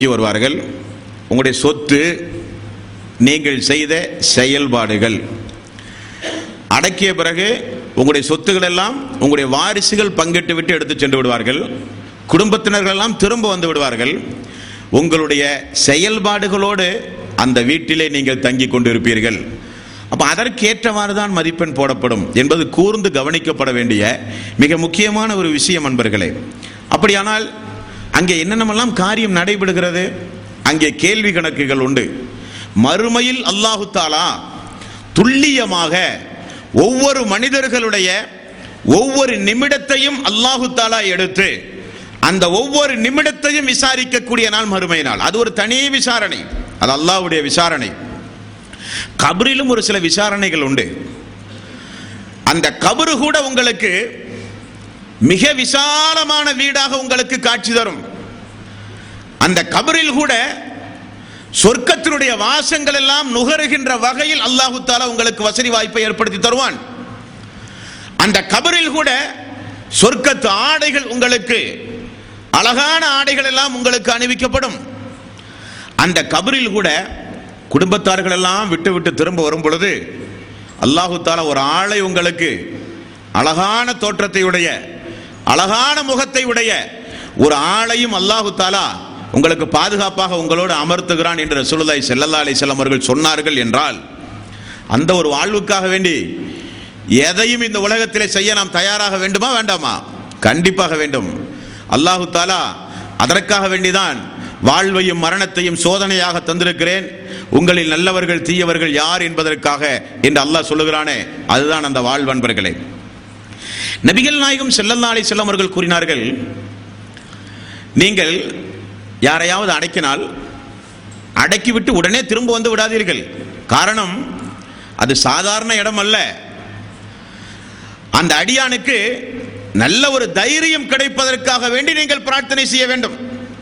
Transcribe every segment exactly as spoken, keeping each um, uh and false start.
வருவார்கள். உங்களுடைய சொத்து, நீங்கள் செய்த செயல்பாடுகள் அடக்கிய பிறகு உங்களுடைய சொத்துக்கள் எல்லாம் உங்களுடைய வாரிசுகள் பங்கிட்டு விட்டு எடுத்து சென்று விடுவார்கள். குடும்பத்தினர்கள் எல்லாம் திரும்ப வந்து விடுவார்கள். உங்களுடைய செயல்பாடுகளோடு அந்த வீட்டிலே நீங்கள் தங்கி கொண்டிருப்பீர்கள். அப்ப அதற்கேற்றவாறு தான் மதிப்பெண் போடப்படும் என்பது கூர்ந்து கவனிக்கப்பட வேண்டிய மிக முக்கியமான ஒரு விஷயம் அன்பர்களே. அப்படியானால் அங்கே என்னென்னமெல்லாம் காரியம் நடைபெறுகிறது? அங்கே கேள்வி கணக்குகள் உண்டு. மறுமையில் அல்லாஹு தாலா துல்லியமாக ஒவ்வொரு மனிதர்களுடைய ஒவ்வொரு நிமிடத்தையும் அல்லாஹு தாலா எடுத்து அந்த ஒவ்வொரு நிமிடத்தையும் விசாரிக்கக்கூடிய நாள் மறுமை நாள். அது ஒரு தனி விசாரணை, அது அல்லாஹ்வுடைய விசாரணை. கபரிலும் ஒரு சில விசாரணைகள் உண்டு. அந்த கபரு கூட உங்களுக்கு மிக விசாலமான வீடாக உங்களுக்கு காட்சி தரும். அந்த கபரில் கூட சொர்க்கத்தினுடைய வாசங்கள் எல்லாம் நுகருகின்ற வகையில் அல்லாஹு தாலா உங்களுக்கு வசதி வாய்ப்பை ஏற்படுத்தி தருவான். அந்த கபரில் கூட சொர்க்கத்து ஆடைகள் உங்களுக்கு, அழகான ஆடைகள் எல்லாம் உங்களுக்கு அணிவிக்கப்படும். அந்த கபரில் கூட குடும்பத்தார்கள் எல்லாம் விட்டு விட்டு திரும்ப வரும் பொழுது அல்லாஹு தாலா ஒரு ஆளை உங்களுக்கு அழகான தோற்றத்தை உடைய, அழகான முகத்தை உடைய ஒரு ஆளையும் அல்லாஹு தாலா உங்களுக்கு பாதுகாப்பாக உங்களோடு அமர்த்துகிறான் என்று ரசூலுல்லாஹி ஸல்லல்லாஹு அலைஹி வஸல்லம் அவர்கள் சொன்னார்கள் என்றால், அந்த ஒரு வாழ்வுக்காக வேண்டி எதையும் இந்த உலகத்திலே செய்ய நாம் தயாராக வேண்டுமா வேண்டாமா? கண்டிப்பாக வேண்டும். அல்லாஹு தாலா அதற்காக வேண்டிதான் வாழ்வையும் மரணத்தையும் சோதனையாக தந்திருக்கிறேன், உங்களில் நல்லவர்கள் தீயவர்கள் யார் என்பதற்காக என்று அல்லாஹ் சொல்லுகிறானே, அதுதான் அந்த வாழ்வு அன்பர்களே. நபிகள் நாயகம் ஸல்லல்லாஹு அலைஹி வஸல்லம் அவர்கள் கூறினார்கள், நீங்கள் யாரையாவது அடக்கினால் அடக்கிவிட்டு உடனே திரும்ப வந்து விடாதீர்கள். காரணம், அது சாதாரண இடம் அல்ல. அந்த அடியானுக்கு நல்ல ஒரு தைரியம் கிடைப்பதற்காக வேண்டி நீங்கள் பிரார்த்தனை செய்ய வேண்டும்.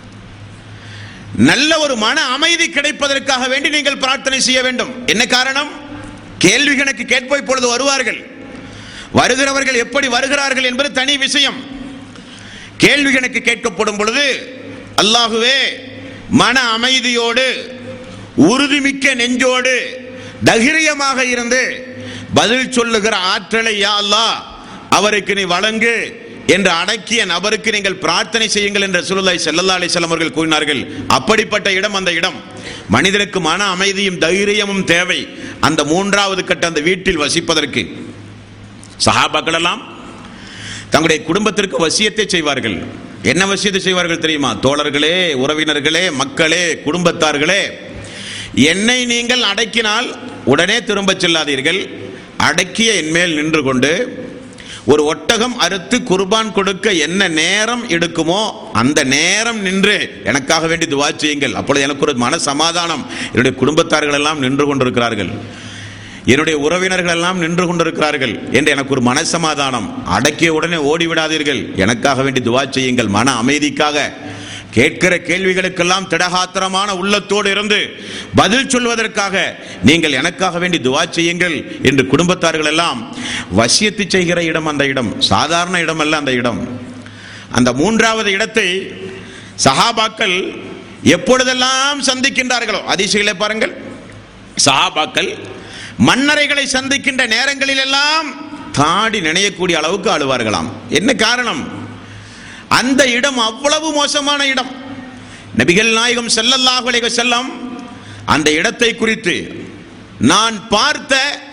நல்ல ஒரு மன அமைதி கிடைப்பதற்காக வேண்டி நீங்கள் பிரார்த்தனை செய்ய வேண்டும். என்ன காரணம்? கேள்வி கணக்கு கேட்போய் பொழுது வருவார்கள். வருகிறவர்கள் எப்படி வருகிறார்கள் என்பது தனி விஷயம். கேள்வி கணக்கு கேட்கப்படும் பொழுது அல்லாஹுவே மன அமைதியோடு, உறுதிமிக்க நெஞ்சோடு, தைரியமாக இருந்து பதில் சொல்லுகிற ஆற்றலை யா அல்லாஹ் அவருக்கு நீ வழங்கு என்று அடக்கிய நபருக்கு நீங்கள் பிரார்த்தனை செய்யுங்கள் என்று ரசூலுல்லாஹி ஸல்லல்லாஹு அலைஹி வஸல்லம் அவர்கள் கூறினார்கள். அப்படிப்பட்ட இடம் அந்த இடம். மனிதனுக்கு மன அமைதியும் தைரியமும் தேவை அந்த மூன்றாவது கட்ட அந்த வீட்டில் வசிப்பதற்கு. சஹாபாக்கள் எல்லாம் தங்களுடைய குடும்பத்திற்கு வசியத்தை செய்வார்கள். என்ன வசியத்தை செய்வார்கள் தெரியுமா? தோழர்களே, உறவினர்களே, மக்களே, குடும்பத்தார்களே, என்னை நீங்கள் அடக்கினால் உடனே திரும்ப செல்லாதீர்கள். அடக்கிய என்மேல் நின்று கொண்டு ஒரு ஒட்டகம் அறுத்து குர்பான் கொடுக்க என்ன நேரம் எடுக்குமோ அந்த நேரம் நின்று எனக்காக வேண்டி துஆ செய்யுங்கள். அப்பொழுது எனக்கு ஒரு மன சமாதானம். என்னுடைய குடும்பத்தார்கள் எல்லாம் நின்று கொண்டிருக்கிறார்கள், என்னுடைய உறவினர்கள் எல்லாம் நின்று கொண்டிருக்கிறார்கள் என்று எனக்கு ஒரு மனசமாதானம். அடக்கிய உடனே ஓடிவிடாதீர்கள், எனக்காக வேண்டி துஆ செய்யுங்கள். மன அமைதிக்காக கேட்கிற கேள்விகளுக்கெல்லாம் திடகாத்திரமான உள்ளத்தோடு இருந்து பதில் சொல்வதற்காக நீங்கள் எனக்காக வேண்டி துஆ செய்யுங்கள் என்று குடும்பத்தார்கள் எல்லாம் வசியத்து செய்கிற இடம் அந்த இடம். சாதாரண இடம் அல்ல அந்த இடம். அந்த மூன்றாவது இடத்தை சஹாபாக்கள் எப்பொழுதெல்லாம் சந்திக்கின்றார்களோ, அதிசயங்களை பாருங்கள். சஹாபாக்கள் மன்னரைகளை சந்திக்கின்ற நேரங்களில் எல்லாம் தாடி நினையக்கூடிய அளவுக்கு அழுவார்களாம். என்ன காரணம்? அந்த இடம் அவ்வளவு மோசமான இடம். நபிகள் நாயகம் ஸல்லல்லாஹு அலைஹி வஸல்லம் அந்த இடத்தை குறித்து, நான் பார்த்த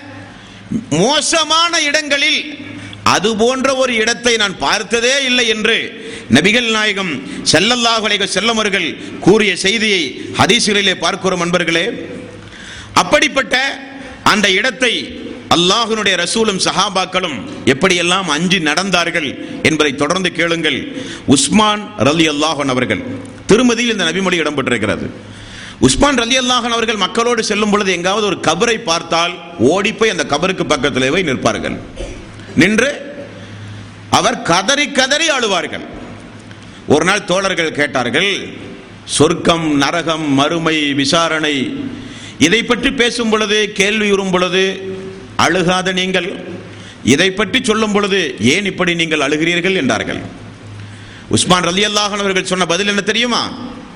மோசமான இடங்களில் அது போன்ற ஒரு இடத்தை நான் பார்த்ததே இல்லை என்று நபிகள் நாயகம் ஸல்லல்லாஹு அலைஹி வஸல்லம் அவர்கள் கூறிய செய்தியை ஹதீஸ்களிலே பார்க்கிறோம் அன்பர்களே. அப்படிப்பட்ட அந்த இடத்தை அல்லாஹ்வுடைய ரசூலும் சஹாபாக்களும் எப்படியெல்லாம் அஞ்சி நடந்தார்கள் என்பதை தொடர்ந்து கேளுங்கள். உஸ்மான் ரலியல்லாஹு அன்ஹு அவர்கள், திருமதியில் இந்த நபிமொழி இடம்பெற்றிருக்கிறது. உஸ்மான் ரலியல்லாஹு அன்ஹு அவர்கள் மக்களோடு செல்லும் பொழுது எங்காவது ஒரு கபரை பார்த்தால் ஓடிப்போய் அந்த கபருக்கு பக்கத்திலே போய் நிற்பார்கள். நின்று அவர் கதறி கதறி அழுவார்கள். ஒரு நாள் தோழர்கள் கேட்டார்கள், சொர்க்கம், நரகம், மறுமை, விசாரணை இதை பற்றி பேசும் பொழுது, கேள்வியுறும் பொழுது அழுகாத நீங்கள் இதை பற்றி சொல்லும் பொழுது ஏன் இப்படி நீங்கள் அழுகிறீர்கள் என்றார்கள். உஸ்மான் ரலியல்லாஹு அன்ஹு அவர்கள் சொன்ன பதில் என்ன தெரியுமா?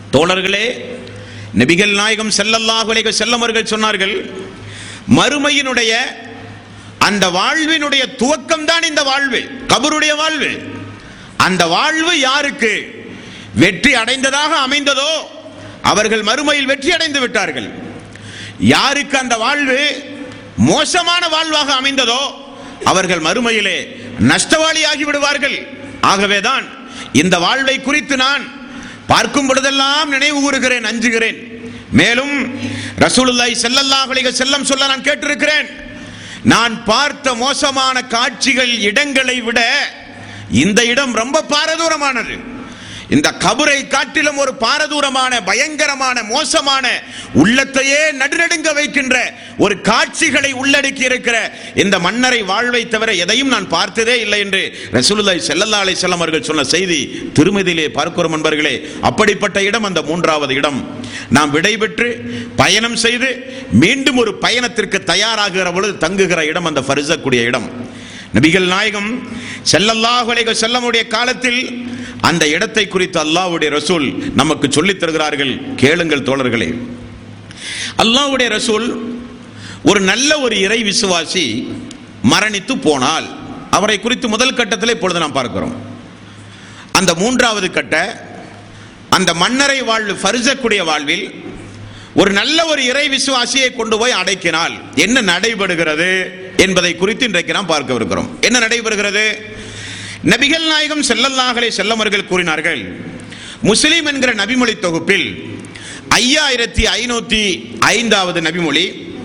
தோழர்களே, நபிகள் நாயகம் ஸல்லல்லாஹு அலைஹி வஸல்லம் அவர்கள் சொன்னார்கள், மறுமையினுடைய அந்த வாழ்வினுடைய துவக்கம் தான் இந்த வாழ்வு, கபருடைய வாழ்வு. அந்த வாழ்வு யாருக்கு வெற்றி அடைந்ததாக அமைந்ததோ அவர்கள் மறுமையில் வெற்றி அடைந்து விட்டார்கள். யாருக்கு அந்த வாழ்வு மோசமான வாழ்வாக அமைந்ததோ அவர்கள் மறுமையிலே நஷ்டவாளியாகி விடுவார்கள். ஆகவேதான் இந்த வாழ்வை குறித்து நான் பார்க்கும் பொழுதெல்லாம் நினைவு கூறுகிறேன், அஞ்சுகிறேன். மேலும் ரசூலுல்லாஹி ஸல்லல்லாஹு அலைஹி வஸல்லம் சொல்ல நான் கேட்டிருக்கிறேன், நான் பார்த்த மோசமான காட்சிகள் இடங்களை விட இந்த இடம் ரொம்ப பாரதூரமானது. இந்த கபரை காட்டிலும் ஒரு பாரதூரமான, பயங்கரமான, மோசமான, உள்ளத்தையே நடுநடுங்க வைக்கின்ற ஒரு காட்சிகளை உள்ளடக்கி இருக்கிற இந்த மன்னரை வாழ்வை தவிர எதையும் நான் பார்த்ததே இல்லை என்று ரசூலுல்லாஹி ஸல்லல்லாஹு அலைஹி வஸல்லம் அவர்கள் சொன்ன செய்தி திருமதியிலே பார்க்கிறோம். நண்பர்களே, அப்படிப்பட்ட இடம் அந்த மூன்றாவது இடம். நாம் விடைபெற்று பயணம் செய்து மீண்டும் ஒரு பயணத்திற்கு தயாராகிற பொழுது தங்குகிற இடம் அந்த ஃபர்ஸக்குடைய இடம். நபிகள் நாயகம் ஸல்லல்லாஹு அலைஹி வஸல்லம் உடைய காலத்தில் அந்த இடத்தை குறித்து அல்லாஹ்வுடைய ரசூல் நமக்கு சொல்லித் தருகிறார்கள். கேளுங்கள் தோழர்களே. அல்லாஹ்வுடைய ரசூல் ஒரு நல்ல ஒரு இறை விசுவாசி மரணித்து போனால் அவரை குறித்து முதல் கட்டத்தில் இப்பொழுது நாம் பார்க்கிறோம். அந்த மூன்றாவது கட்ட அந்த மன்னரை வாழ்வு ஃபர்ஸக்குடைய வாழ்வில் ஒரு நல்ல ஒரு இறை விசுவாசியை கொண்டு போய் அடைக்கினால் என்ன நடைபெறுகிறது என்பதை குறித்து இன்றைக்கு நாம் பார்க்க இருக்கிறோம். என்ன நடைபெறுகிறது? நபிகள் நாயகம் ஸல்லல்லாஹு அலைஹி வஸல்லம் அவர்கள் கூறினார்கள், முஸ்லிம் என்கிற நபிமொழி தொகுப்பில் ஐயாயிரத்தி ஐநூத்தி ஐந்தாவது நபிமொழி,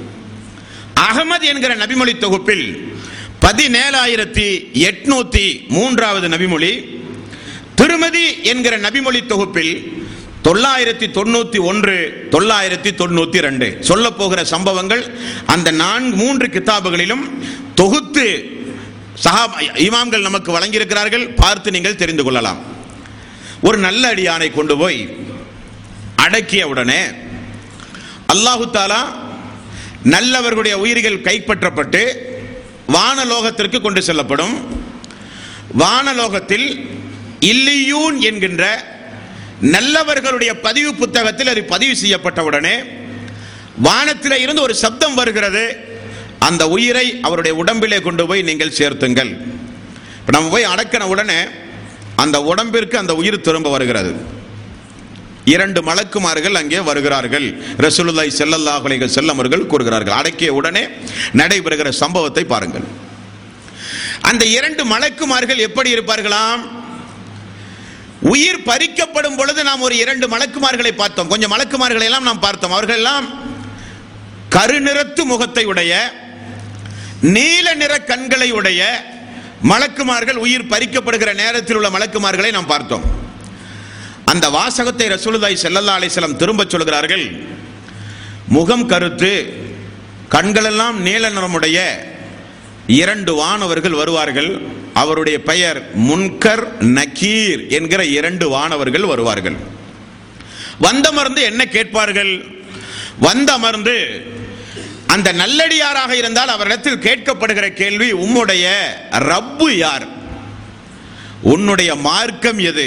அகமது என்கிற நபிமொழி தொகுப்பில் பதினேழாயிரத்தி எட்நூத்தி மூன்றாவது நபிமொழி, திருமதி என்கிற நபிமொழி தொகுப்பில் தொள்ளாயிரத்தி தொண்ணூத்தி ஒன்று தொள்ளாயிரத்தி தொண்ணூத்தி ரெண்டு சொல்ல போகிற சம்பவங்கள் அந்த நான்கு மூன்று கிதாபுகளிலும் தொகுத்து சஹாபா இமாம்கள் நமக்கு வழங்கியிருக்கிறார்கள். பார்த்து நீங்கள் தெரிந்து கொள்ளலாம். ஒரு நல்ல அடியானை கொண்டு போய் அடக்கிய உடனே அல்லாஹு தாலா நல்லவர்களுடைய உயிர்கள் கைப்பற்றப்பட்டு வானலோகத்திற்கு கொண்டு செல்லப்படும். வானலோகத்தில் இல்லியூன் என்கின்ற நல்லவர்களுடைய பதிவு புத்தகத்தில் அது பதிவு செய்யப்பட்டவுடனே வானத்திலே இருந்து ஒரு சப்தம் வருகிறது, அந்த உயிரை அவருடைய உடம்பிலே கொண்டு போய் நீங்கள் சேர்த்துங்கள். இப்போ நம்ம போய் அடக்கின உடனே அந்த உடம்பிற்கு அந்த உயிர் திரும்ப வருகிறது. இரண்டு மலக்குமார்கள் அங்கே வருகிறார்கள். ரசூலுல்லாஹி ஸல்லல்லாஹு அலைஹி வஸல்லம் அவர்கள் கூறுகிறார்கள், அடக்கிய உடனே நடைபெறுகிற சம்பவத்தை பாருங்கள். அந்த இரண்டு மலக்குமார்கள் எப்படி இருப்பார்களாம்? உயிர் பறிக்கப்படும் பொழுது நாம் ஒரு இரண்டு மலக்குமார்களை பார்த்தோம். கொஞ்சம் மலக்குமார்களை எல்லாம் நாம் பார்த்தோம். அவர்கள் எல்லாம் கருநிறத்து முகத்தை உடைய, நீல நிற கண்களை உடைய மலக்குமார்கள். உயிர் பறிக்கப்படுகிற நேரத்தில் உள்ள மலக்குமார்களை நாம் பார்த்தோம். அந்த வாசகத்தை ரசூலுல்லாஹி ஸல்லல்லாஹு அலைஹி வஸல்லம் திரும்ப சொல்கிறார்கள், முகம் கருத்து கண்களெல்லாம் நீல நிறமுடைய இரண்டு வானவர்கள் வருவார்கள். அவருடைய பெயர் முன்கர் நக்கீர் என்கிற இரண்டு வானவர்கள் வருவார்கள். வந்தமர்ந்து என்ன கேட்பார்கள்? வந்தமர்ந்து அந்த நல்லடியாராக இருந்தால் அவரிடத்தில் கேட்கப்படுகிற கேள்வி, உம்முடைய ரப்பு யார்? உன்னுடைய மார்க்கம் எது?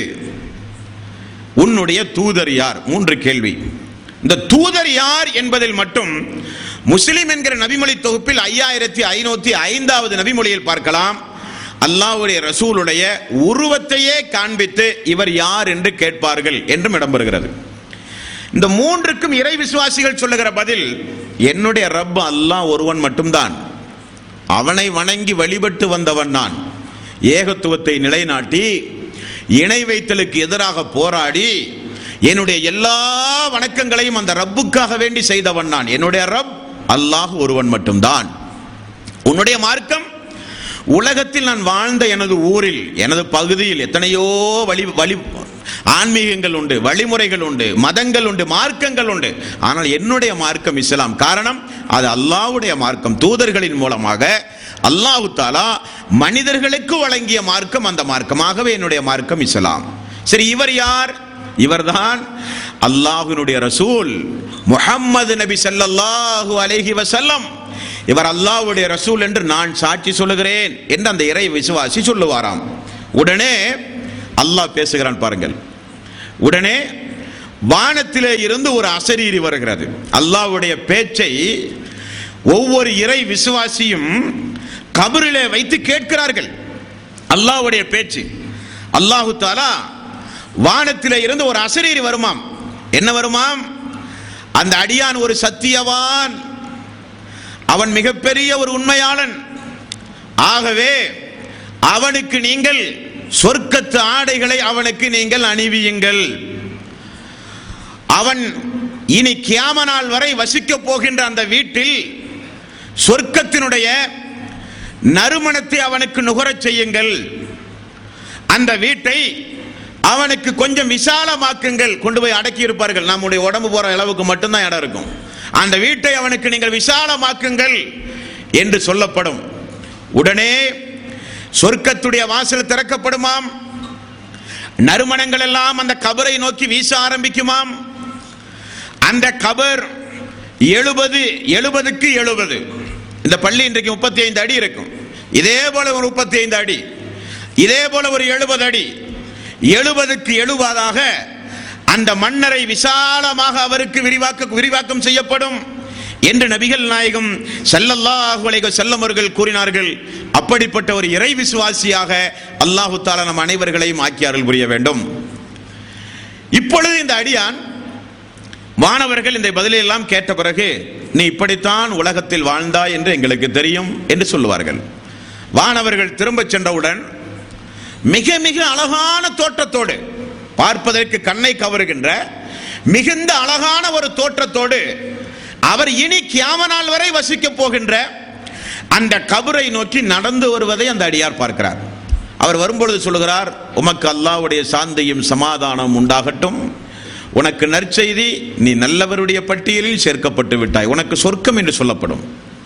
உன்னுடைய தூதர் யார்? மூன்று கேள்வி. இந்த தூதர் யார் என்பதில் மட்டும் முஸ்லிம் என்கிற நபிமொழி தொகுப்பில் ஐயாயிரத்தி ஐநூத்தி ஐந்தாவது நபிமொழியில் பார்க்கலாம். அல்லாஹ்வுடைய ரசூலுடைய உருவத்தையே காண்பித்து இவர் யார் என்று கேட்பார்கள் என்றும் இடம்பெறுகிறது. இந்த மூன்றுக்கும் இறை விசுவாசிகள் சொல்லுகிற பதில், என்னுடைய ரப் அல்லாஹ் ஒருவன் மட்டும்தான், அவனை வணங்கி வழிபட்டு வந்தவன் நான். ஏகத்துவத்தை நிலைநாட்டி இணை வைத்தலுக்கு எதிராக போராடி என்னுடைய எல்லா வணக்கங்களையும் அந்த ரப்புக்காக வேண்டி செய்தவன் நான். என்னுடைய ரப் அல்லாஹ் ஒருவன் மட்டும்தான். உன்னுடைய மார்க்கம், உலகத்தில் நான் வாழ்ந்த எனது ஊரில், எனது பகுதியில் எத்தனையோ வழி வழி ஆன்மீகங்கள் உண்டு, வழிமுறைகள் உண்டு, மதங்கள் உண்டு, மார்க்கங்கள் உண்டு. ஆனால் என்னுடைய மார்க்கம் இஸ்லாம். காரணம், அது அல்லாஹ்வுடைய மார்க்கம். தூதர்களின் மூலமாக அல்லாஹ் தஆலா மனிதர்களுக்கு வழங்கிய மார்க்கம் அந்த மார்க்கமாகவே என்னுடைய மார்க்கம் இஸ்லாம். சரி, இவர் யார்? இவர்தான் அல்லாஹ்வினுடைய ரசூல் முஹம்மது நபி ஸல்லல்லாஹு அலைஹி வஸல்லம். இவர் அல்லாஹ்வுடைய ரசூல் என்று நான் சாட்சி சொல்லுகிறேன் என்று அந்த இறை விசுவாசி சொல்லுவாராம். உடனே அல்லாஹ் பேசுகிறான் பாருங்கள். உடனே வானத்திலே இருந்து ஒரு அசரீரி வருகிறது. அல்லாஹ்வுடைய பேச்சை ஒவ்வொரு இறை விசுவாசியும் கபரிலே வைத்து கேட்கிறார்கள். அல்லாஹ்வுடைய பேச்சு. அல்லாஹு தஆலா வானத்திலே இருந்து ஒரு அசரீரி வருமாம். என்ன வருமாம்? அந்த அடியான் ஒரு சத்தியவான், அவன் மிகப்பெரிய ஒரு உண்மையாளன், ஆகவே அவனுக்கு நீங்கள் சொர்க்கத்து ஆடைகளை அவனுக்கு நீங்கள் அணிவியுங்கள். அவன் இனி கியாம நாள் வரை வசிக்க போகின்ற அந்த வீட்டில் சொர்க்கத்தினுடைய நறுமணத்தை அவனுக்கு நுகரச் செய்யுங்கள். அந்த வீட்டை அவனுக்கு கொஞ்சம் விசாலமாக்குங்கள். கொண்டு போய் அடக்கி இருப்பார்கள், நம்முடைய உடம்பு போற அளவுக்கு மட்டும்தான் இடம் இருக்கும். அந்த வீட்டை அவனுக்கு நீங்கள் விசாலமாக்குங்கள் என்று சொல்லப்படும். உடனே சொர்க்கத்துடைய வாசல் திறக்கப்படுமாம். நறுமணங்கள் எல்லாம் அந்த கபரை நோக்கி வீச ஆரம்பிக்குமாம். அந்த கபர் எழுபது எழுபதுக்கு எழுபது, இந்த பள்ளி இன்றைக்கு முப்பத்தி ஐந்து அடி இருக்கும், இதே போல ஒரு முப்பத்தி ஐந்து அடி, இதே போல ஒரு எழுபது அடி, எழுபதுக்கு எழுபதாக அந்த மன்னரை விசாலமாக அவருக்கு விரிவாக்க விரிவாக்கம் செய்யப்படும் என்று நபிகள் நாயகம் ஸல்லல்லாஹு அலைஹி வஸல்லம் அவர்கள் கூறினார்கள். அப்படிப்பட்ட ஒரு இறை விசுவாசியாக அல்லாஹு தஆலா நம் அனைவர்களையும் ஆக்கி அருள் புரிய வேண்டும். இப்பொழுது இந்த அடியான் வானவர்கள் இந்த பதிலை எல்லாம் கேட்ட பிறகு, நீ இப்படித்தான் உலகத்தில் வாழ்ந்தாய் என்று எங்களுக்கு தெரியும் என்று சொல்லுவார்கள். வானவர்கள் திரும்ப சென்றவுடன் மிக மிக அழகான தோற்றத்தோடு, பார்ப்பதற்கு கண்ணை கவருகின்ற மிகுந்த அழகான ஒரு தோற்றத்தோடு அவர் இனி கியாம நாள் வரை வசிக்க போகின்ற அந்த கபரை நோக்கி நடந்து வருவதை அந்த அடியார் பார்க்கிறார். அவர் வரும்பொழுது சொல்லுகிறார், உமக்கு அல்லாஹ்வுடைய சாந்தியும் சமாதானம் உண்டாகட்டும், உனக்கு நற்செய்தி, நீ நல்லவருடைய பட்டியலில் சேர்க்கப்பட்டு விட்டாய், உனக்கு சொர்க்கம் என்று சொல்லப்படும்.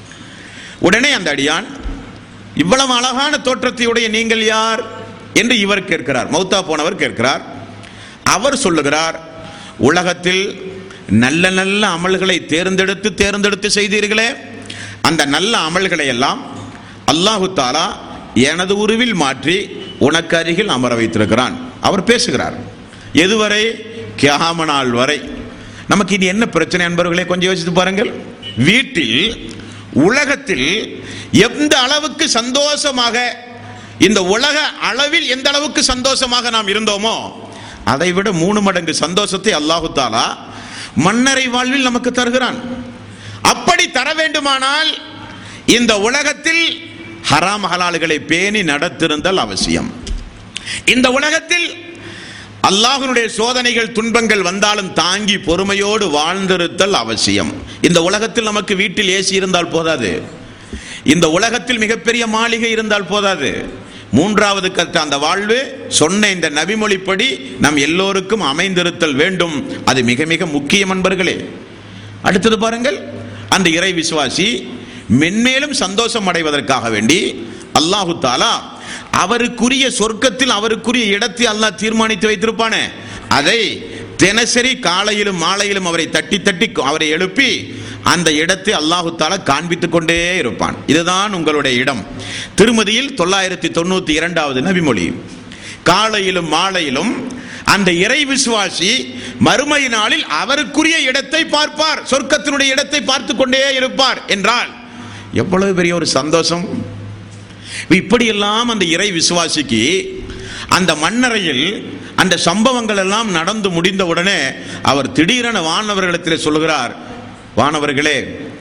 உடனே அந்த அடியான், இவ்வளவு அழகான தோற்றத்தையுடைய நீங்கள் யார் என்று இவர் கேட்கிறார், மௌத்தா போனவர் கேட்கிறார். அவர் சொல்லுகிறார், உலகத்தில் நல்ல நல்ல அமல்களை தேர்ந்தெடுத்து தேர்ந்தெடுத்து செய்தீர்களே, அந்த நல்ல அமல்களை எல்லாம் அல்லாஹு தஆலா எனது உருவில் மாற்றி உனக்கு அருகில் அமர வைத்திருக்கிறான். அவர் பேசுகிறார். எதுவரை? கியாம நாள் வரை. நமக்கு இனி என்ன பிரச்சனை என்பவர்களே கொஞ்சம் யோசித்து பாருங்கள். வீட்டில் உலகத்தில் எந்த அளவுக்கு சந்தோஷமாக, இந்த உலக அளவில் எந்த அளவுக்கு சந்தோஷமாக நாம் இருந்தோமோ அதை விட மூணு மடங்கு சந்தோஷத்தை அல்லாஹு தஆலா மன்னரை வாழ்வில் நமக்கு தருகிறான். அப்படி தர வேண்டுமானால் இந்த உலகத்தில் ஹராம் ஹலால்களை பேணி நடத்திருந்தல் அவசியம். இந்த உலகத்தில் அல்லாஹ்வுடைய சோதனைகள் துன்பங்கள் வந்தாலும் தாங்கி பொறுமையோடு வாழ்ந்திருத்தல் அவசியம். இந்த உலகத்தில் நமக்கு வீட்டில் ஏசி இருந்தால் போதாது, இந்த உலகத்தில் மிகப்பெரிய மாளிகை இருந்தால் போதாது. மூன்றாவது கட்ட அந்த வாழ்வு சொன்ன இந்த நபிமொழிப்படி நம் எல்லோருக்கும் அமைந்திருத்தல் வேண்டும். அது மிக மிக முக்கியம் அன்பர்களே. அடுத்தது பாருங்கள், அந்த இறை விசுவாசி மென்மேலும் சந்தோஷம் அடைவதற்காக வேண்டி அல்லாஹு தஆலா அவருக்குரிய சொர்க்கத்தில் அவருக்குரிய இடத்தை அல்லாஹ் தீர்மானித்து வைத்திருப்பானே, அதை தினசரி காலையிலும் மாலையிலும் அவரை தட்டி தட்டி அவரை எழுப்பி அந்த இடத்தை அல்லாஹு தஆலா காண்பித்துக் கொண்டே இருப்பான். இதுதான் உங்களுடைய இடம். திருமதியில் தொள்ளாயிரத்தி தொண்ணூத்தி இரண்டாவது நபிமொழி. காலையிலும் மாலையிலும் அந்த இறை விசுவாசி மறுமை நாளில் அவருக்குரிய இடத்தை பார்ப்பார், சொர்க்கத்தினுடைய இடத்தை பார்த்து கொண்டே இருப்பார் என்றால் எவ்வளவு பெரிய ஒரு சந்தோஷம். இப்படியெல்லாம் அந்த இறை விசுவாசிக்கு அந்த மண்ணறையில் அந்த சம்பவங்கள் எல்லாம் நடந்து முடிந்த உடனே அவர் திடீரென வானவர்களிடத்தில் சொல்லுகிறார், வானவர்களே,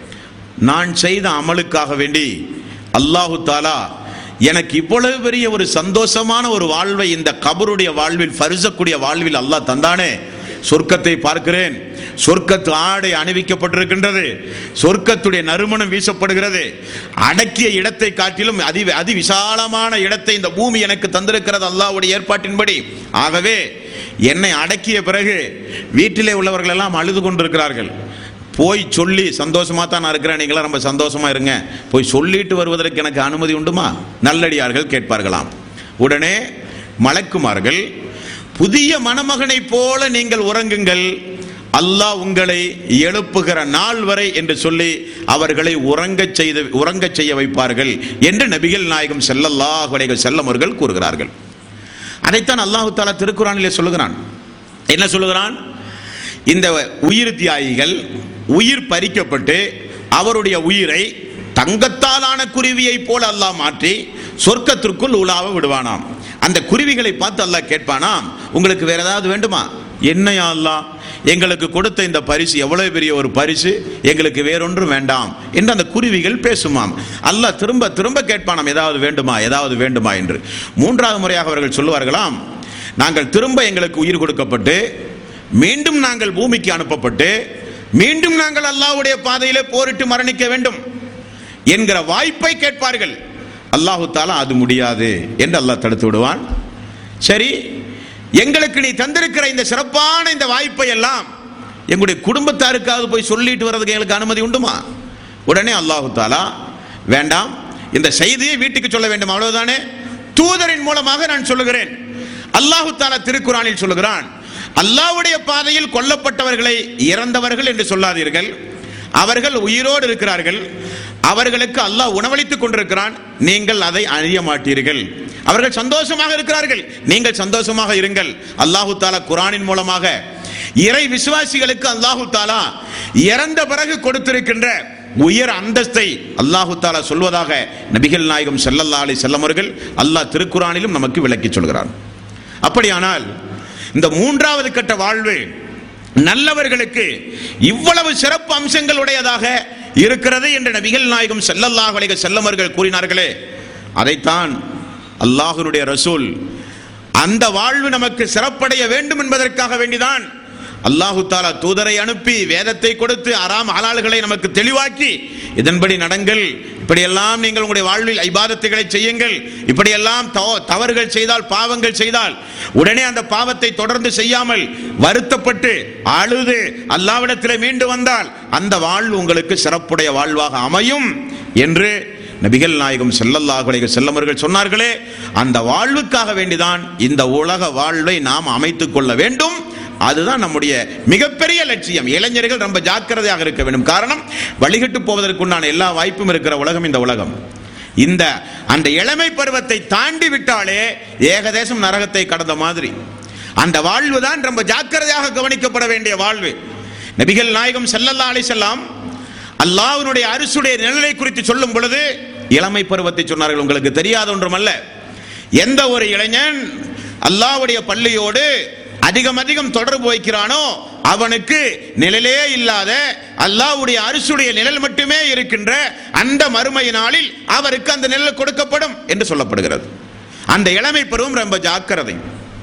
நான் செய்த அமலுக்காக வேண்டி அல்லாஹு தஆலா எனக்கு இவ்வளவு பெரிய ஒரு சந்தோஷமான ஒரு வாழ்வை இந்த கபருடைய வாழ்வில், பரிசக்கூடிய வாழ்வில் அல்லாஹ் தந்தானே, சொர்க்கத்தை பார்க்கிறேன், சொர்க்கத்து ஆடை அணிவிக்கப்பட்டிருக்கின்றது, சொர்க்கத்துடைய நறுமணம் வீசப்படுகிறது, அடக்கிய இடத்தை காட்டிலும் அதி அதி விசாலமான இடத்தை இந்த பூமி எனக்கு தந்திருக்கிறது அல்லாஹ்வுடைய ஏற்பாட்டின்படி. ஆகவே என்னை அடக்கிய பிறகு வீட்டிலே உள்ளவர்கள் எல்லாம் அழுது கொண்டிருக்கிறார்கள். போய் சொல்லி, சந்தோஷமா தான் நான் இருக்கிறேன், நீங்களா ரொம்ப சந்தோஷமா இருங்க, போய் சொல்லிட்டு வருவதற்கு எனக்கு அனுமதி உண்டுமா? நல்லடியார்கள் கேட்பார்களாம். உடனே மலக்குமார்கள், புதிய மணமகனை போல நீங்கள் உறங்குங்கள், அல்லாஹ் உங்களை எழுப்புகிற நாள் வரை என்று சொல்லி அவர்களை உறங்க செய்து உறங்க செய்ய வைப்பார்கள் என்று நபிகள் நாயகம் ஸல்லல்லாஹு அலைஹி வஸல்லம் அவர்கள் கூறுகிறார்கள். அதைத்தான் அல்லாஹ் தஆலா திருக்குர்ஆனிலே சொல்லுகிறான். என்ன சொல்லுகிறான்? இந்த உயிர் தியாகிகள் உயிர் பறிக்கப்பட்டு அவருடைய உயிரை தங்கத்தாலான குருவியை போல அல்லாஹ் மாற்றி சொர்க்கத்திற்குள் உலாவ விடுவானாம். அந்த குருவிகளை பார்த்து அல்லாஹ் கேட்பானாம், உங்களுக்கு வேற ஏதாவது வேண்டுமா? என்னையா அல்லாஹ், எங்களுக்கு கொடுத்த இந்த பரிசு எவ்வளவு பெரிய ஒரு பரிசு, எங்களுக்கு வேறொன்றும் வேண்டாம் என்று அந்த குருவிகள் பேசுமாம். அல்லாஹ் திரும்ப திரும்ப கேட்பானாம், ஏதாவது வேண்டுமா, ஏதாவது வேண்டுமா என்று. மூன்றாவது முறையாக அவர்கள் சொல்லுவார்களாம், நாங்கள் திரும்ப எங்களுக்கு உயிர் கொடுக்கப்பட்டு மீண்டும் நாங்கள் பூமிக்கு அனுப்பப்பட்டு மீண்டும் நாங்கள் அல்லாஹ்வுடைய பாதையிலே போரிட்டு மரணிக்க வேண்டும் என்கிற வாய்ப்பை கேட்பார்கள். அல்லாஹு தாலா அது முடியாது என்று அல்லாஹ் தடுத்து விடுவான். சரி, எங்களுக்கு நீ தந்திருக்கிற இந்த சிறப்பான இந்த வாய்ப்பை எல்லாம் எங்களுடைய குடும்பத்தாருக்காவது போய் சொல்லிட்டு வர்றதுக்கு எங்களுக்கு அனுமதி உண்டுமா? உடனே அல்லாஹு தாலா, வேண்டாம், இந்த செய்தியை வீட்டுக்கு சொல்ல வேண்டும், அவ்வளவுதானே, தூதரின் மூலமாக நான் சொல்லுகிறேன். அல்லாஹு தாலா திருக்குரானில் சொல்லுகிறான், அல்லாஹ்வுடைய பாதையில் கொல்லப்பட்டவர்களை இறந்தவர்கள் என்று சொல்லாதீர்கள், அவர்கள் உயிரோடு இருக்கிறார்கள், அவர்களுக்கு அல்லாஹ் உணவளித்துக் கொண்டிருக்கிறான், நீங்கள் அதை அறிய மாட்டீர்கள். அவர்கள் சந்தோஷமாக இருக்கிறார்கள், நீங்கள் சந்தோஷமாக இருங்கள். அல்லாஹு தாலா குரானின் மூலமாக இறை விசுவாசிகளுக்கு அல்லாஹு தாலா இறந்த பிறகு கொடுத்திருக்கின்ற உயர் அந்தஸ்தை அல்லாஹு தாலா சொல்வதாக நபிகள் நாயகம் ஸல்லல்லாஹு அலைஹி வஸல்லம் அவர்கள் அல்லாஹ் திருக்குரானிலும் நமக்கு விளக்கி சொல்கிறார். அப்படியானால் இந்த மூன்றாவது கட்ட வாழ்வு நல்லவர்களுக்கு இவ்வளவு சிறப்பு அம்சங்கள் உடையதாக இருக்கிறது என்று நபிகள் நாயகம் ஸல்லல்லாஹு அலைஹி வஸல்லம் அவர்கள் கூறினார்களே, அதைத்தான் அல்லாஹ்வுடைய ரசூல் அந்த வாழ்வு நமக்கு சிறப்படைய வேண்டும் என்பதற்காக வேண்டிதான் அல்லாஹு தாலா தூதரை அனுப்பி வேதத்தை கொடுத்து அராம் ஹலால்களை நமக்கு தெளிவாக்கி, இதன்படி நடங்கள், இப்படியெல்லாம் நீங்கள் உங்களுடைய வாழ்வில் இபாதத்துகளை செய்யுங்கள், இப்படியெல்லாம் தவறுகள் செய்தால் பாவங்கள் செய்தால் உடனே அந்த பாவத்தை தொடர்ந்து செய்யாமல் வருத்தப்பட்டு அழுது அல்லாஹ்விடத்தில் மீண்டு வந்தால் அந்த வாழ்வு உங்களுக்கு சிறப்புடைய வாழ்வாக அமையும் என்று நபிகள் நாயகம் ஸல்லல்லாஹு அலைஹி வஸல்லம் அவர்கள் சொன்னார்களே, அந்த வாழ்வுக்காக வேண்டிதான் இந்த உலக வாழ்வை நாம் அமைத்துக் கொள்ள வேண்டும். அதுதான் நம்முடைய மிகப்பெரிய லட்சியம். இளைஞர்கள் ரொம்ப ஜாக்கிரதையாக இருக்க வேண்டும். காரணம், வழிகட்டு போவதற்குண்டான எல்லா வாய்ப்பும் இருக்கிற உலகம் இந்த உலகம். இந்த அந்த இளமை பருவத்தை தாண்டி விட்டாலே ஏகதேசம் நரகத்தை கடந்த மாதிரி. அந்த வாழ்வு தான் ரொம்ப ஜாக்கிரதையாக கவனிக்கப்பட வேண்டிய வாழ்வு. நபிகள் நாயகம் ஸல்லல்லாஹு அலைஹி வஸல்லம் அல்லாஹ்வுடைய அரிசுடைய நிழலை குறித்து சொல்லும் பொழுது இளமை பருவத்தை சொன்னார்கள். உங்களுக்கு தெரியாத ஒன்றுமல்ல, எந்த ஒரு இளைஞன் அல்லாஹ்வுடைய பள்ளியோடு அதிகம் அதிகம் தொடர்பு வைக்கிறானோ அவனுக்கு நிழலே இல்லாத அல்லாஹ்வுடைய அரிசுடைய நிழல் மட்டுமே இருக்கின்ற அந்த மறுமை நாளில் அவருக்கு அந்த நிழல் கொடுக்கப்படும் என்று சொல்லப்படுகிறது. அந்த இளமை பருவம் ரொம்ப ஜாக்கிரதை.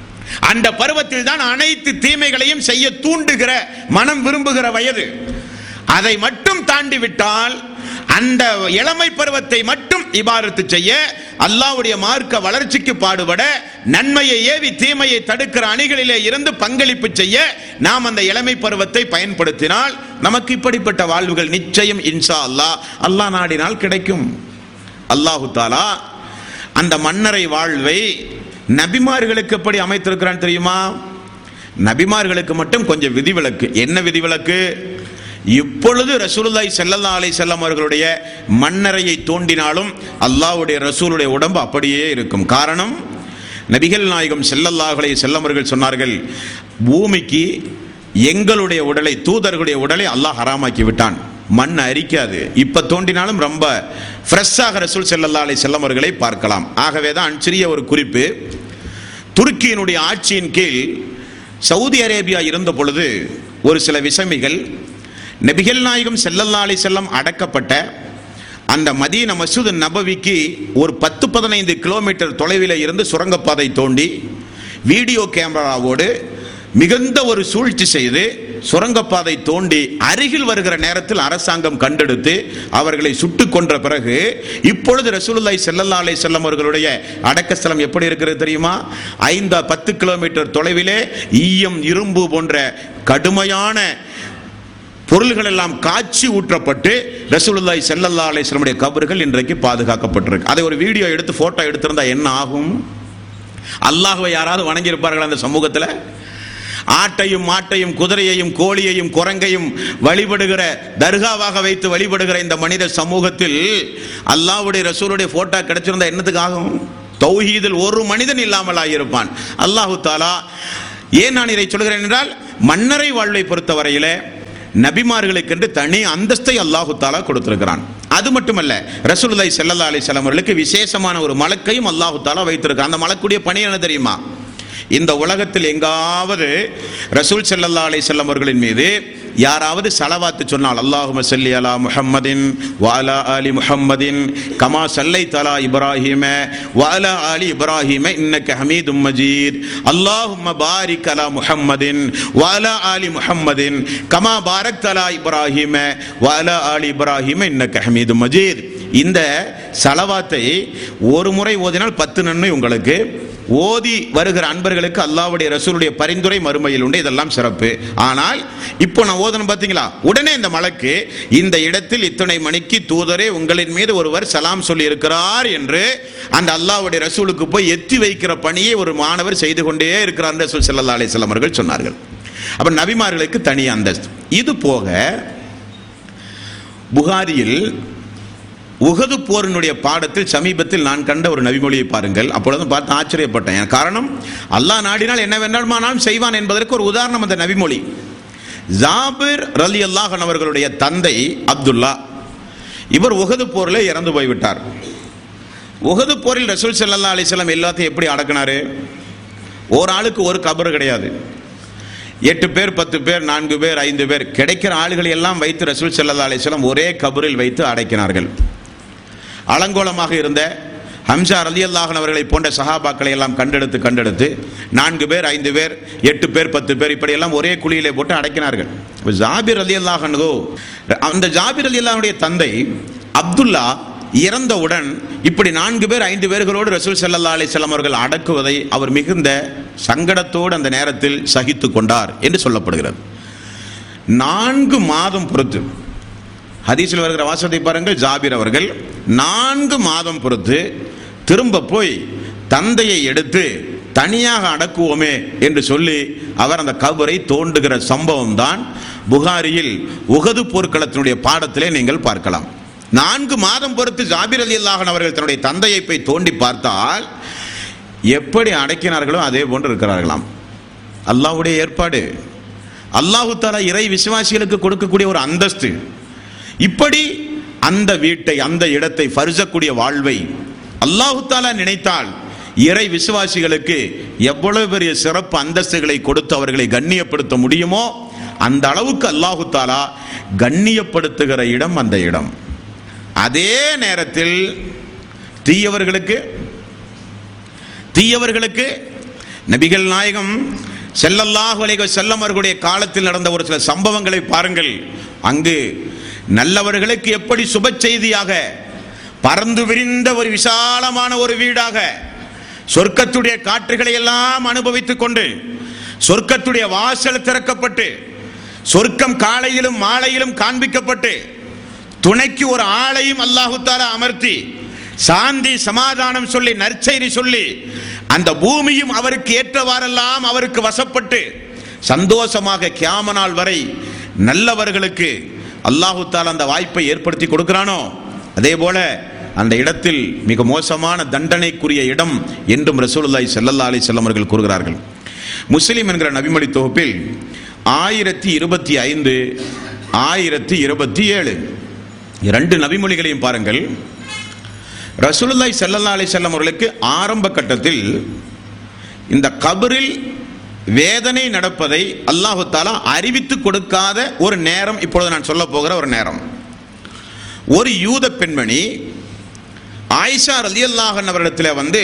அந்த பருவத்தில் தான் அனைத்து தீமைகளையும் செய்ய தூண்டுகிற மனம் விரும்புகிற வயது. அதை மட்டும் தாண்டி விட்டால் அந்த இளமை பருவத்தை மட்டும் இபாதத்து செய்ய, அல்லாஹ்வுடைய மார்க்க வளர்ச்சிக்கு பாடுபட, நன்மையை ஏவி தீமையை தடுக்கிற அணிகளிலே இருந்து பங்களிப்பு செய்ய நாம் அந்த இளமை பருவத்தை பயன்படுத்தினால் நமக்கு இப்படிப்பட்ட வாழ்வுகள் நிச்சயம் இன்ஷா அல்லாஹ் அல்லாஹ் நாடினால் கிடைக்கும். அல்லாஹு தாலா அந்த மன்னரை வாழ்வை நபிமார்களுக்கு எப்படி அமைத்திருக்கிறான் தெரியுமா? நபிமார்களுக்கு மட்டும் கொஞ்சம் விதிவிலக்கு. என்ன விதிவிலக்கு? இப்பொழுது ரசூலுல்லாஹி ஸல்லல்லாஹு அலைஹி வஸல்லம் அவர்களுடைய மன்னரையை தோண்டினாலும் அல்லாஹ்வுடைய ரசூலுடைய உடம்பு அப்படியே இருக்கும். காரணம், நபிகள் நாயகம் ஸல்லல்லாஹு அலைஹி வஸல்லம் அவர்கள் சொன்னார்கள், பூமிக்கு எங்களுடைய உடலை, தூதர்களுடைய உடலை அல்லாஹ் ஹராமாக்கி விட்டான், மண் அரிக்காது. இப்ப தோண்டினாலும் ரொம்ப ஃப்ரெஷ்ஷாக ரசூல் ஸல்லல்லாஹு அலைஹி வஸல்லம் அவர்களை பார்க்கலாம். ஆகவேதான் சிறிய ஒரு குறிப்பு, துருக்கியினுடைய ஆட்சியின் கீழ் சவுதி அரேபியா இருந்த பொழுது ஒரு சில விசமிகள் நபிகள் நாயகம் ஸல்லல்லாஹு அலைஹி வஸல்லம் அடக்கப்பட்ட அந்த மதீனா மஸ்ஜித் நபவிக்கு ஒரு பத்து பதினைந்து கிலோமீட்டர் தொலைவில் இருந்து சுரங்கப்பாதை தோண்டி வீடியோ கேமராவோடு மிகுந்த ஒரு சூழ்ச்சி செய்து சுரங்கப்பாதை தோண்டி அருகில் வருகிற நேரத்தில் அரசாங்கம் கண்டெடுத்து அவர்களை சுட்டுக் கொன்ற பிறகு இப்பொழுது ரசூலுல்லாஹி ஸல்லல்லாஹு அலைஹி வஸல்லம் அவர்களுடைய அடக்கஸ்தலம் எப்படி இருக்கிறது தெரியுமா? ஐந்து பத்து கிலோமீட்டர் தொலைவிலே ஈயம், இரும்பு போன்ற கடுமையான பொருள்கள் எல்லாம் காட்சி ஊற்றப்பட்டு ரசூலுல்லாஹி ஸல்லல்லாஹு அலைஹி வஸல்லம் உடைய கபர்கள் இன்றைக்கு பாதுகாக்கப்பட்டிருக்கு. அதை ஒரு வீடியோ எடுத்து போட்டோ எடுத்திருந்தா என்ன ஆகும்? அல்லாஹ்வை யாராவது வணங்கி இருப்பார்கள் அந்த சமூகத்தில்? ஆட்டையும் மாட்டையும் குதிரையையும் கோழியையும் குரங்கையும் வழிபடுகிற, தர்காவாக வைத்து வழிபடுகிற இந்த மனித சமூகத்தில் அல்லாஹ்வுடைய ரசூலுடைய போட்டோ கிடைச்சிருந்தா என்னத்துக்கு ஆகும்? தௌஹீதில் ஒரு மனிதன் இல்லாமல் ஆகியிருப்பான். அல்லாஹு தாலா ஏன் நான் இதை சொல்கிறேன் என்றால், மன்னரை வாழ்வை பொறுத்தவரையில நபிமார்களுக்கென்று தனி அந்தஸ்தை அல்லாஹு தஆலா கொடுத்திருக்கிறான். அது மட்டுமல்ல, ரசூலுல்லாஹி ஸல்லல்லாஹு அலைஹி வஸல்லம் அவர்களுக்கு விசேஷமான ஒரு மலக்கையும் அல்லாஹு தஆலா வைத்திருக்கிறான். அந்த மலக்குடைய பணி என்ன தெரியுமா? இந்த உலகத்தில் எங்காவது ரசூல் ஸல்லல்லாஹு அலைஹி வஸல்லம் அவர்களின் மீது யாராவது ஸலவாத்து சொன்னால், அல்லாஹும்ம ஸல்லி அலா முஹம்மதின் வ அலா ஆலி முஹம்மதின் கமா ஸல்லைத அலா இப்ராஹீம வ அலா ஆலி இப்ராஹீம இன்னக ஹமீதும் மஜீத், அல்லாஹும்ம பாரிக் அலா முஹம்மதின் வ அலா ஆலி முஹம்மதின் கமா பாரக்த அலா இப்ராஹீம வ அலா ஆலி இப்ராஹீம இன்னக ஹமீதும் மஜீத். இந்த ஸலவாத்தை ஒரு முறை ஓதினால் பத்து நன்மை உங்களுக்கு. ஓதி வருகிற அன்பர்களுக்கு அல்லாஹ்வுடைய ரசூலுடைய பரிந்துரை மறுமையில் உண்டு. இதெல்லாம் சிறப்பு. ஆனால் இப்போ நான் ஓதணும் பார்த்தீங்களா, உடனே இந்த மலக்கு இந்த இடத்தில் இத்தனை மணிக்கு தூதரே உங்களின் மீது ஒருவர் சலாம் சொல்லி இருக்கிறார் என்று அந்த அல்லாஹ்வுடைய ரசூலுக்கு போய் எத்தி வைக்கிற பணியை ஒரு மாணவர் செய்து கொண்டே இருக்கிறார் ரசூல் ஸல்லல்லாஹு அலைஹி வஸல்லம் அவர்கள் சொன்னார்கள். அப்ப நபிமார்களுக்கு தனி அந்தஸ்து. இது போக புகாரியில் உஹது போரினுடைய பாடத்தில் சமீபத்தில் நான் கண்ட ஒரு நபிமொழியை பாருங்கள். அப்பொழுது பார்த்து ஆச்சரியப்பட்டேன். காரணம், அல்லாஹ் நாடினால் என்ன வேண்டாமானாலும் செய்வான் என்பதற்கு ஒரு உதாரணம் அந்த நபிமொழி. ஜாபிர் ரலியல்லாஹு அன்ஹு அவர்களுடைய தந்தை அப்துல்லா, இவர் உஹது போரில் இறந்து போய்விட்டார். உஹது போரில் ரசூல் ஸல்லல்லாஹு அலைஹி வஸல்லம் எல்லாத்தையும் எப்படி அடக்கினாரு? ஒரு ஆளுக்கு ஒரு கபர் கிடையாது. எட்டு பேர், பத்து பேர், நான்கு பேர், ஐந்து பேர் கிடைக்கிற ஆளுகளை எல்லாம் வைத்து ரசூல் ஸல்லல்லாஹு அலைஹி வஸல்லம் ஒரே கபரில் வைத்து அடக்கினார்கள். அலங்கோலமாக இருந்த ஹம்சா ரலியல்லாஹு அன்ஹு அவர்களை போன்ற சஹாபாக்களை எல்லாம் கண்டெடுத்து கண்டெடுத்து நான்கு பேர், ஐந்து பேர், எட்டு பேர், பத்து பேர் இப்படி எல்லாம் ஒரே குழியிலே போட்டு அடக்கினார்கள். ஜாபிர் ரலியல்லாஹு அன்ஹு, அந்த ஜாபிர் ரலியல்லாஹு அன்ஹுடைய தந்தை அப்துல்லா இறந்தவுடன் இப்படி நான்கு பேர், ஐந்து பேர்களோடு ரசூல் ஸல்லல்லாஹு அலைஹி வஸல்லம் அவர்கள் அடக்குவதை அவர் மிகுந்த சங்கடத்தோடு அந்த நேரத்தில் சகித்து கொண்டார் என்று சொல்லப்படுகிறது. நான்கு மாதம் பொறுத்து, ஹதீஸில் வருகிற வாசகத்தை பாருங்கள், ஜாபிர் அவர்கள் நான்கு மாதம் பொறுத்து திரும்ப போய் தந்தையை எடுத்து தனியாக அடக்குவோமே என்று சொல்லி அவர் அந்த கபரை தோண்டுகிற சம்பவம் தான் புகாரியில் உஹது போர்க்களத்தினுடைய பாடத்திலே நீங்கள் பார்க்கலாம். நான்கு மாதம் பொறுத்து ஜாபிர் ரலியல்லாஹு அன்ஹு அவர்கள் தன்னுடைய தந்தையை போய் தோண்டி பார்த்தால் எப்படி அடக்கினார்களோ அதே போன்று இருக்கிறார்களாம். அல்லாஹ்வுடைய ஏற்பாடு, அல்லாஹு தஆலா இறை விசுவாசிகளுக்கு கொடுக்கக்கூடிய ஒரு அந்தஸ்து. இப்படி அந்த வீட்டை, அந்த இடத்தை, ஃபர்ஸக்கூடிய வாழ்வை அல்லாஹு தஆலா நினைத்தால் இறை விசுவாசிகளுக்கு எவ்வளவு பெரிய சிறப்பு அந்தஸ்துகளை கொடுத்து அவர்களை கண்ணியப்படுத்த முடியுமோ அந்த அளவுக்கு அல்லாஹு தஆலா கண்ணியப்படுத்துகிற இடம் அந்த இடம். அதே நேரத்தில் தீயவர்களுக்கு தீயவர்களுக்கு நபிகள் நாயகம் ஸல்லல்லாஹு அலைஹி வஸல்லம் அவர்களுடைய காலத்தில் நடந்த ஒரு சில சம்பவங்களை பாருங்கள். அங்கு நல்லவர்களுக்கு எப்படி சுப செய்தியாக பறந்து விரிந்த ஒரு விசாலமான ஒரு வீடாக சொர்க்கத்துடைய காற்றுகளை எல்லாம் அனுபவித்துக் கொண்டு சொர்க்கத்துடைய வாசல் திறக்கப்பட்டு சொர்க்கம் காலையிலும் மாலையிலும் காண்பிக்கப்பட்டு துணைக்கு ஒரு ஆளையும் அல்லாஹு தஆலா அமர்த்தி சாந்தி சமாதானம் சொல்லி நற்செய்தி சொல்லி அந்த பூமியும் அவருக்கு ஏற்றவாறெல்லாம் அவருக்கு வசப்பட்டு சந்தோஷமாக கியாம நாள் வரை நல்லவர்களுக்கு அல்லாஹு தஆலா அந்த வாய்ப்பை ஏற்படுத்தி கொடுக்கிறானோ அதே போல அந்த இடத்தில் மிக மோசமான தண்டனைக்குரிய இடம் என்றும் ரசூலுல்லாஹி ஸல்லல்லாஹு அலைஹி வஸல்லம் அவர்கள் கூறுகிறார்கள். முஸ்லிம் என்கிற நபிமொழி தொகுப்பில் ஆயிரத்தி இருபத்தி ஐந்து ஆயிரத்தி இருபத்தி ஏழு இரண்டு நபிமொழிகளையும் பாருங்கள். ரசூலுல்லாஹி ஸல்லல்லாஹு அலைஹி வஸல்லம் அவர்களுக்கு ஆரம்ப கட்டத்தில் இந்த கபரில் வேதனை நடப்பதை அல்லாஹு தஆலா அறிவித்து கொடுக்காத ஒரு நேரம் இப்பொழுது நான் சொல்ல போகிற ஒரு நேரம். ஒரு யூத பெண்மணி ஆயிஷா ரலியல்லாஹு அன்ஹா அவர்களிடத்தில் வந்து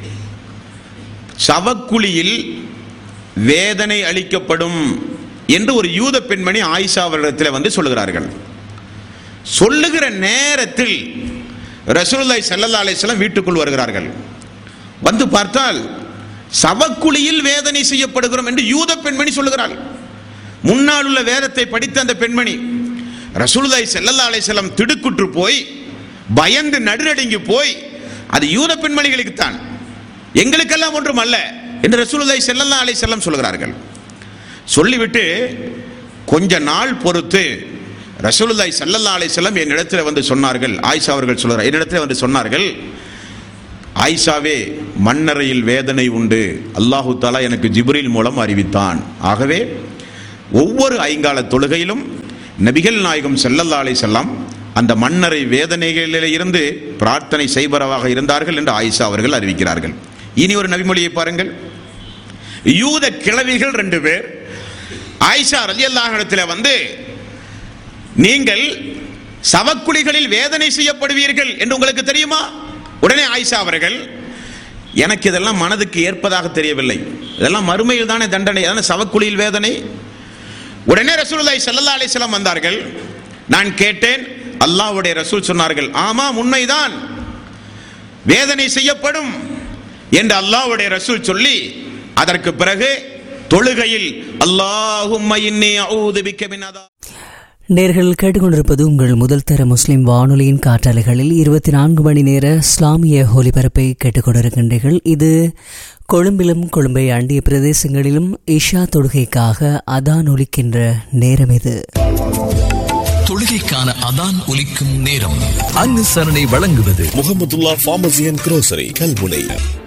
சவக்குழியில் வேதனை அளிக்கப்படும் என்று ஒரு யூத பெண்மணி ஆயிஷா அவர்களிடத்தில் வந்து சொல்லுகிறார்கள். சொல்லுகிற நேரத்தில் ரசூலுல்லாஹி ஸல்லல்லாஹு அலைஹி வஸல்லம் வீட்டுக்குள் வருகிறார்கள். வந்து பார்த்தால் சவக்குழியில் வேதனை செய்யப்படுகிறோம் என்று யூத பெண்மணி சொல்லுகிறாள். முன்னால் உள்ள வேதத்தை படித்த அந்த பெண்மணி ரசூலுல்லாஹி ஸல்லல்லாஹு அலைஹி வஸல்லம் திடுக்குற்று போய் பயந்து நடுநடுங்கி போய் அது யூத பெண்மணிகளுக்கு தான், எங்களுக்கெல்லாம் ஒன்றும் அல்ல என்று ரசூலுல்லாஹி ஸல்லல்லாஹு அலைஹி வஸல்லம் சொல்கிறார்கள். சொல்லிவிட்டு கொஞ்ச நாள் பொறுத்து ரசூலுல்லாஹி ஸல்லல்லாஹு அலைஹி வஸல்லம் என்னிடத்தில் வந்து சொன்னார்கள். ஆயிஷா அவர்கள் சொல்றார், என்னிடத்தில் வந்து சொன்னார்கள், ஆயிஷாவே, மண்ணறையில் வேதனை உண்டு, அல்லாஹு தஆலா எனக்கு ஜிப்ரீல் மூலம் அறிவித்தான். ஆகவே ஒவ்வொரு ஐங்கால தொழுகையிலும் நபிகள் நாயகம் ஸல்லல்லாஹு அலைஹி வஸல்லம் அந்த மண்ணறை வேதனைகளில் இருந்து பிரார்த்தனை செய்பவராக இருந்தார்கள் என்று ஆயிஷா அவர்கள் அறிவிக்கிறார்கள். இனி ஒரு நபிமொழியை பாருங்கள். யூத கிழவிகள் ரெண்டு பேர் ஆயிஷா ரலியல்லாஹு அன்ஹா இடத்துல வந்து, நீங்கள் சவக்குழிகளில் வேதனை செய்யப்படுவீர்கள் என்று உங்களுக்கு தெரியுமா? உடனே ஆயிஷா அவர்கள், எனக்கு இதெல்லாம் மனதுக்கு ஏற்பதாக தெரியவில்லை, இதெல்லாம் மறுமையில் தானே தண்டனை, அதான சவக்குழியில் வேதனை. உடனே ரசூலுல்லாஹி ஸல்லல்லாஹு அலைஹி வஸல்லம் வந்தார்கள். நான் கேட்டேன், அல்லாஹ்வுடைய ரசூல் சொன்னார்கள், ஆமாம் உண்மைதான், வேதனை செய்யப்படும் என்று அல்லாஹ்வுடைய ரசூல் சொல்லி, அதற்கு பிறகு தொழுகையில் அல்லாஹும்ம இன்னி அஊது பிக்க மின் அதா. நேர்கள் கேட்டுக்கொண்டிருப்பது உங்கள் முதல் தர முஸ்லிம் வானொலியின் காற்றாலைகளில் இருபத்தி நான்கு மணி நேர இஸ்லாமிய ஒலிபரப்பை கேட்டுக்கொண்டிருக்கின்றீர்கள். இது கொழும்பிலும் கொழும்பை அண்டிய பிரதேசங்களிலும் இஷா தொழுகைக்காக அதான் ஒலிக்கின்ற நேரம். இது தொழுகைக்கான அதான் ஒலிக்கும் நேரம். அனுசரணை வழங்குவது முஹம்மதுல்லாஹ் ஃபார்மசி அண்ட் குரோசரி கல்முனை.